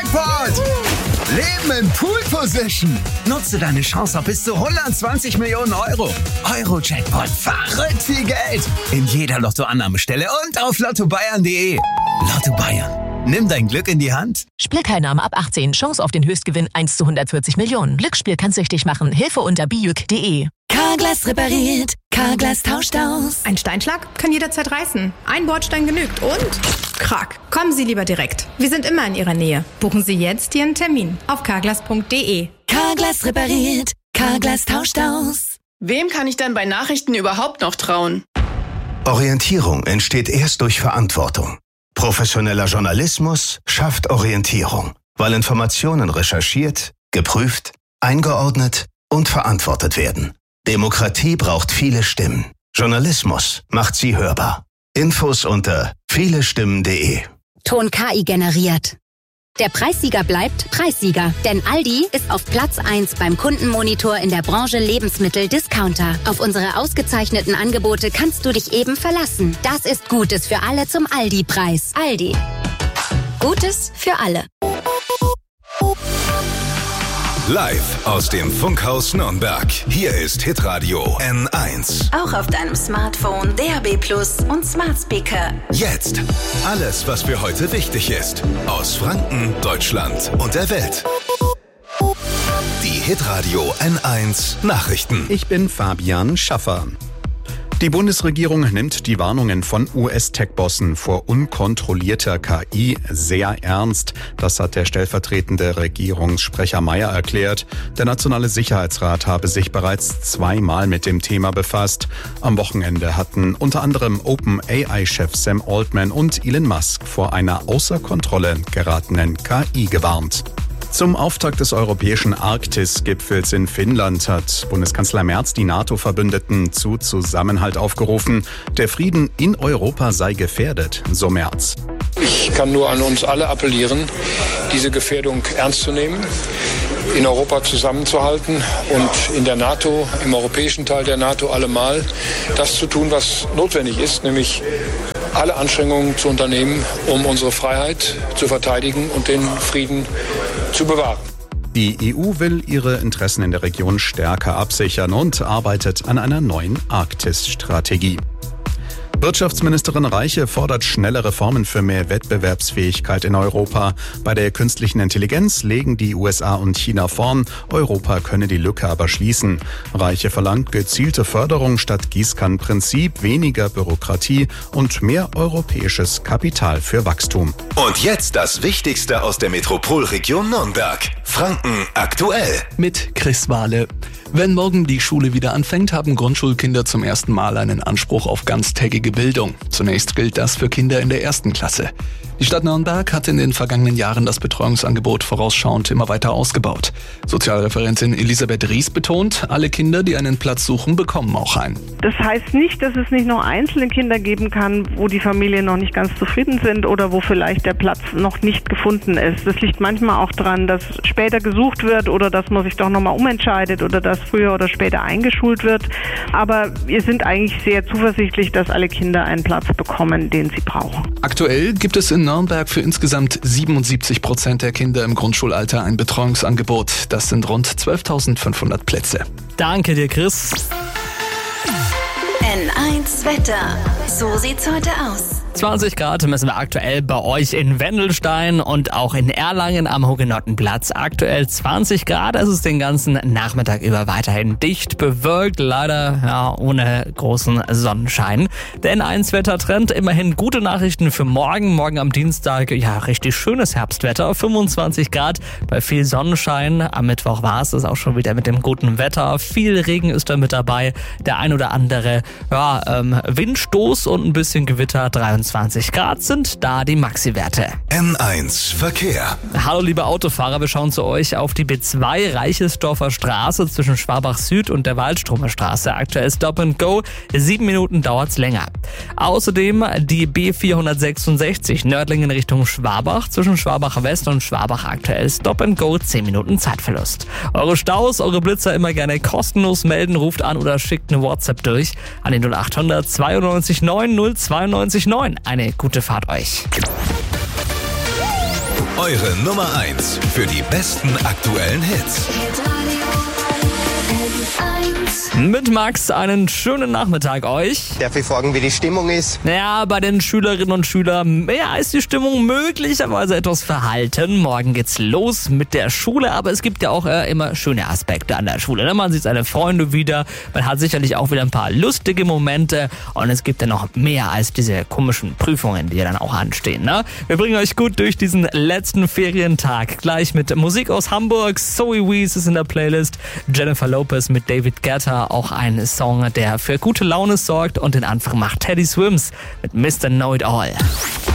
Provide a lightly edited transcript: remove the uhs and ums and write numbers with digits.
Jackpot! Leben in Pool Position. Nutze deine Chance auf bis zu 120 Millionen Euro. Euro-Jackpot. Verrückt viel Geld. In jeder Lottoannahmestelle und auf lottobayern.de. Lotto Bayern. Nimm dein Glück in die Hand. Spielteilnahme ab 18. Chance auf den Höchstgewinn 1 zu 140 Millionen. Glücksspiel kann süchtig machen. Hilfe unter biüc.de. Carglass repariert. Carglass tauscht aus. Ein Steinschlag kann jederzeit reißen. Ein Bordstein genügt und... Krack. Kommen Sie lieber direkt. Wir sind immer in Ihrer Nähe. Buchen Sie jetzt Ihren Termin auf carglass.de. Carglass repariert. Carglass tauscht aus. Wem kann ich denn bei Nachrichten überhaupt noch trauen? Orientierung entsteht erst durch Verantwortung. Professioneller Journalismus schafft Orientierung, weil Informationen recherchiert, geprüft, eingeordnet und verantwortet werden. Demokratie braucht viele Stimmen. Journalismus macht sie hörbar. Infos unter vielestimmen.de. Ton KI generiert. Der Preissieger bleibt Preissieger, denn Aldi ist auf Platz 1 beim Kundenmonitor in der Branche Lebensmittel-Discounter. Auf unsere ausgezeichneten Angebote kannst du dich eben verlassen. Das ist Gutes für alle zum Aldi-Preis. Aldi. Gutes für alle. Live aus dem Funkhaus Nürnberg. Hier ist Hitradio N1. Auch auf deinem Smartphone, DAB+ und Smart Speaker. Jetzt alles, was für heute wichtig ist. Aus Franken, Deutschland und der Welt. Die Hitradio N1 Nachrichten. Ich bin Fabian Schaffer. Die Bundesregierung nimmt die Warnungen von US-Tech-Bossen vor unkontrollierter KI sehr ernst. Das hat der stellvertretende Regierungssprecher Mayer erklärt. Der Nationale Sicherheitsrat habe sich bereits 2-mal mit dem Thema befasst. Am Wochenende hatten unter anderem OpenAI-Chef Sam Altman und Elon Musk vor einer außer Kontrolle geratenen KI gewarnt. Zum Auftakt des europäischen Arktis-Gipfels in Finnland hat Bundeskanzler Merz die NATO-Verbündeten zu Zusammenhalt aufgerufen. Der Frieden in Europa sei gefährdet, so Merz. Ich kann nur an uns alle appellieren, diese Gefährdung ernst zu nehmen, in Europa zusammenzuhalten und in der NATO, im europäischen Teil der NATO allemal das zu tun, was notwendig ist, nämlich alle Anstrengungen zu unternehmen, um unsere Freiheit zu verteidigen und den Frieden zu bewahren. Die EU will ihre Interessen in der Region stärker absichern und arbeitet an einer neuen Arktis-Strategie. Wirtschaftsministerin Reiche fordert schnelle Reformen für mehr Wettbewerbsfähigkeit in Europa. Bei der künstlichen Intelligenz legen die USA und China vorn. Europa könne die Lücke aber schließen. Reiche verlangt gezielte Förderung statt Gießkannenprinzip, weniger Bürokratie und mehr europäisches Kapital für Wachstum. Und jetzt das Wichtigste aus der Metropolregion Nürnberg. Franken aktuell. Mit Chris Wahle. Wenn morgen die Schule wieder anfängt, haben Grundschulkinder zum ersten Mal einen Anspruch auf ganztägige Bildung. Zunächst gilt das für Kinder in der 1. Klasse. Die Stadt Nürnberg hat in den vergangenen Jahren das Betreuungsangebot vorausschauend immer weiter ausgebaut. Sozialreferentin Elisabeth Ries betont, alle Kinder, die einen Platz suchen, bekommen auch einen. Das heißt nicht, dass es nicht noch einzelne Kinder geben kann, wo die Familien noch nicht ganz zufrieden sind oder wo vielleicht der Platz noch nicht gefunden ist. Das liegt manchmal auch daran, dass später gesucht wird oder dass man sich doch nochmal umentscheidet oder dass früher oder später eingeschult wird. Aber wir sind eigentlich sehr zuversichtlich, dass alle Kinder einen Platz bekommen, den sie brauchen. Aktuell gibt es in Nürnberg für insgesamt 77% der Kinder im Grundschulalter ein Betreuungsangebot. Das sind rund 12.500 Plätze. Danke dir, Chris. N1 Wetter. So sieht's heute aus. 20 Grad messen wir aktuell bei euch in Wendelstein und auch in Erlangen am Hugenottenplatz. Aktuell 20 Grad, es ist den ganzen Nachmittag über weiterhin dicht bewölkt, leider ohne großen Sonnenschein. Der N1-Wettertrend, immerhin gute Nachrichten für morgen. Morgen am Dienstag, richtig schönes Herbstwetter, 25 Grad bei viel Sonnenschein. Am Mittwoch war es auch schon wieder mit dem guten Wetter. Viel Regen ist da mit dabei, der ein oder andere Windstoß und ein bisschen Gewitter. 23 Grad sind da die Maxi-Werte. N1 Verkehr. Hallo liebe Autofahrer, wir schauen zu euch auf die B2 Reichelsdorfer Straße zwischen Schwabach Süd und der Waldstromer Straße. Aktuell Stop and Go, 7 Minuten dauert's länger. Außerdem die B466 Nördlingen Richtung Schwabach zwischen Schwabach West und Schwabach aktuell Stop and Go, 10 Minuten Zeitverlust. Eure Staus, eure Blitzer immer gerne kostenlos melden, ruft an oder schickt eine WhatsApp durch an den 0800 92 9 092 9. Eine gute Fahrt euch. Eure Nummer 1 für die besten aktuellen Hits. Mit Max einen schönen Nachmittag euch. Darf ich fragen, wie die Stimmung ist? Ja, bei den Schülerinnen und Schülern ist die Stimmung möglicherweise etwas verhalten. Morgen geht's los mit der Schule, aber es gibt ja auch immer schöne Aspekte an der Schule. Ne? Man sieht seine Freunde wieder, man hat sicherlich auch wieder ein paar lustige Momente und es gibt ja noch mehr als diese komischen Prüfungen, die ja dann auch anstehen. Ne? Wir bringen euch gut durch diesen letzten Ferientag. Gleich mit Musik aus Hamburg. Zoe Wees ist in der Playlist. Jennifer Lopez mit David Guetta, auch ein Song, der für gute Laune sorgt, und den Anfang macht Teddy Swims mit Mr. Know It All.